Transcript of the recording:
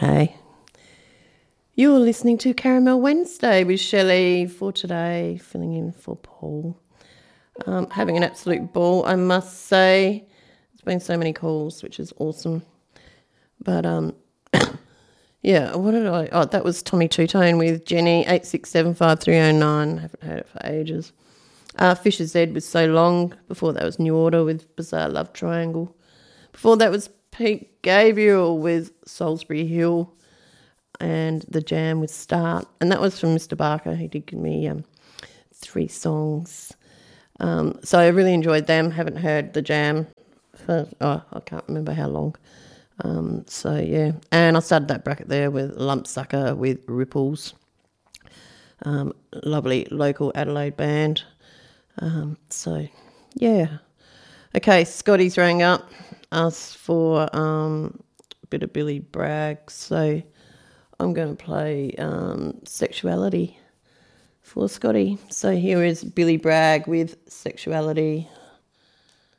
Okay. You're listening to Caramel Wednesday with Shelley for today, filling in for Paul. Having an absolute ball, I must say. There's been so many calls, which is awesome. But, yeah, what did I... Oh, that was Tommy Two-Tone with Jenny, 86753009. Haven't heard it for ages. Fisher's Ed with So Long. Before that was New Order with Bizarre Love Triangle. Before that was Pete Gabriel with Salisbury Hill and The Jam with Start. And that was from Mr. Barker. He did give me 3 songs. So I really enjoyed them. Haven't heard The Jam for, I can't remember how long. So, yeah. And I started that bracket there with Lump Sucker with Ripples. Lovely local Adelaide band. So, yeah. Okay, Scotty's rang up, asked for a bit of Billy Bragg. So I'm going to play Sexuality for Scotty. So here is Billy Bragg with Sexuality.